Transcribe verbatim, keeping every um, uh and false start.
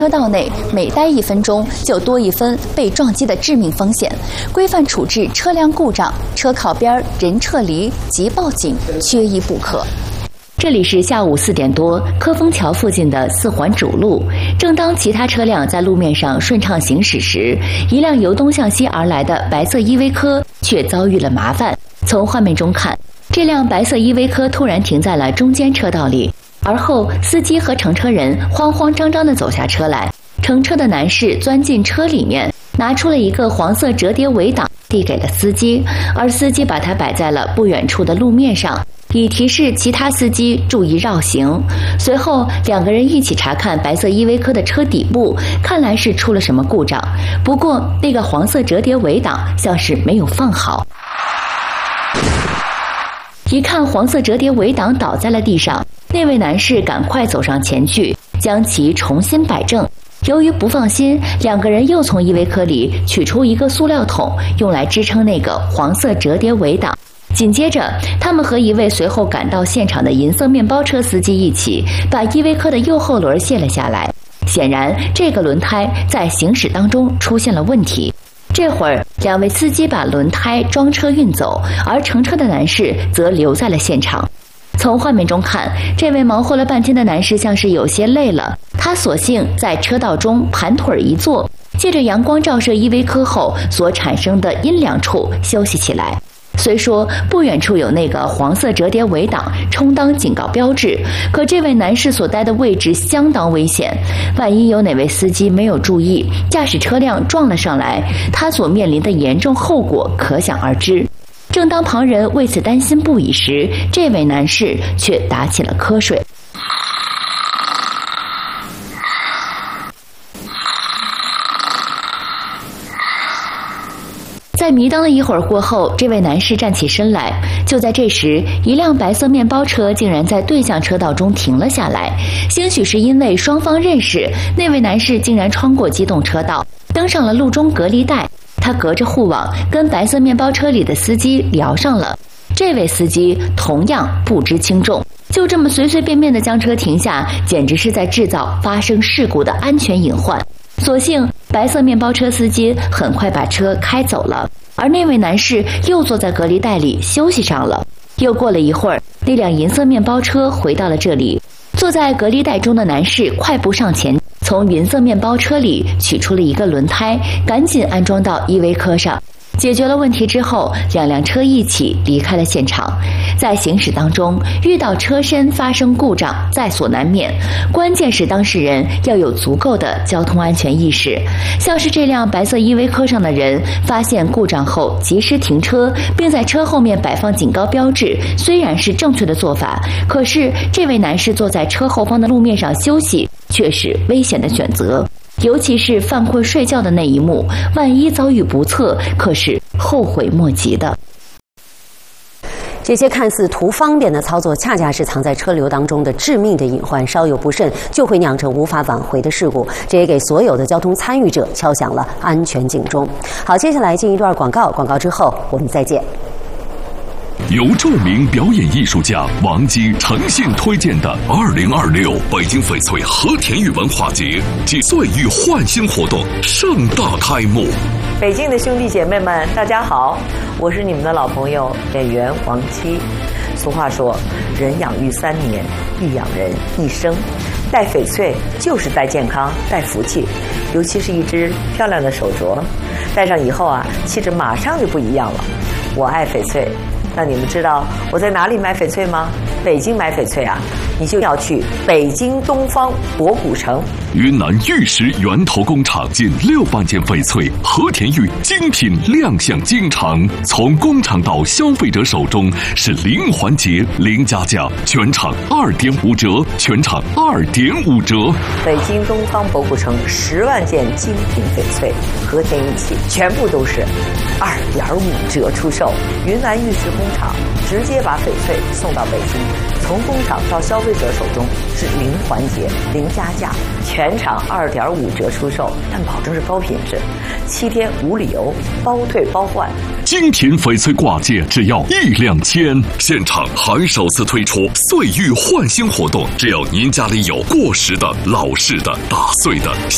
车道内每待一分钟就多一分被撞击的致命风险，规范处置车辆故障、车靠边、人撤离及报警缺一不可。这里是下午四点多，科丰桥附近的四环主路。正当其他车辆在路面上顺畅行驶时，一辆由东向西而来的白色依维柯却遭遇了麻烦。从画面中看，这辆白色依维柯突然停在了中间车道里，而后司机和乘车人慌慌张张地走下车来。乘车的男士钻进车里面，拿出了一个黄色折叠围挡递给了司机，而司机把它摆在了不远处的路面上，以提示其他司机注意绕行。随后两个人一起查看白色依维柯的车底部，看来是出了什么故障，不过那个黄色折叠围挡像是没有放好。一看黄色折叠围挡倒在了地上，那位男士赶快走上前去将其重新摆正。由于不放心，两个人又从依维柯里取出一个塑料桶，用来支撑那个黄色折叠围挡。紧接着，他们和一位随后赶到现场的银色面包车司机一起把依维柯的右后轮卸了下来。显然，这个轮胎在行驶当中出现了问题。这会儿，两位司机把轮胎装车运走，而乘车的男士则留在了现场。从画面中看，这位忙活了半天的男士像是有些累了，他索性在车道中盘腿一坐，借着阳光照射依维柯后所产生的阴凉处休息起来。虽说不远处有那个黄色折叠围挡充当警告标志，可这位男士所待的位置相当危险，万一有哪位司机没有注意，驾驶车辆撞了上来，他所面临的严重后果可想而知。正当旁人为此担心不已时，这位男士却打起了瞌睡。在迷瞪了一会儿过后，这位男士站起身来。就在这时，一辆白色面包车竟然在对向车道中停了下来。兴许是因为双方认识，那位男士竟然穿过机动车道，登上了路中隔离带。他隔着护网跟白色面包车里的司机聊上了。这位司机同样不知轻重，就这么随随便便地将车停下，简直是在制造发生事故的安全隐患。所幸白色面包车司机很快把车开走了，而那位男士又坐在隔离带里休息上了。又过了一会儿，那辆银色面包车回到了这里，坐在隔离带中的男士快步上前，从银色面包车里取出了一个轮胎，赶紧安装到依维柯上。解决了问题之后，两辆车一起离开了现场。在行驶当中，遇到车身发生故障在所难免，关键是当事人要有足够的交通安全意识。像是这辆白色依维柯上的人，发现故障后及时停车，并在车后面摆放警告标志，虽然是正确的做法，可是这位男士坐在车后方的路面上休息，却是危险的选择。尤其是犯困睡觉的那一幕，万一遭遇不测，可是后悔莫及的。 这些看似图方便的操作，恰恰是藏在车流当中的致命的隐患，稍有不慎就会酿成无法挽回的事故。这也给所有的交通参与者敲响了安全警钟。好，接下来进一段广告，广告之后我们再见。 由著名表演艺术家王姬诚信推荐的二零二六北京翡翠和田玉文化节暨岁玉焕新活动盛大开幕。 北京的兄弟姐妹们，大家好，我是你们的老朋友演员王姬。俗话说，人养育三年，育养人一生。戴翡翠就是戴健康，戴福气，尤其是一只漂亮的手镯，戴上以后啊，气质马上就不一样了。我爱翡翠。那你们知道我在哪里买翡翠吗？北京买翡翠啊，你就要去北京东方博古城。 云南玉石源头工厂近六万件翡翠和田玉精品亮相京城，从工厂到消费者手中是零环节、零加价，全场二点五折，全场二点五折。 北京东方博古城十万件精品翡翠和田玉器，全部都是二点五折出售。云南玉石工厂直接把翡翠送到北京，从工厂到消费者手中是零环节、零加价，全场二点五折出售，但保证是高品质，七天无理由，包退包换。 精品翡翠挂件只要一两千，现场还首次推出岁玉焕新活动，只要您家里有过时的、老式的、打碎的、